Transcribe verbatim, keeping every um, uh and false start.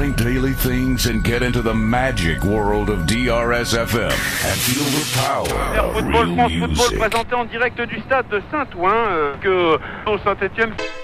boring daily things and get into the magic world of D R S F M and feel the power of Football real France music. music. Football présenté en direct du stade de Saint-Ouen euh, que au Saint-Étienne.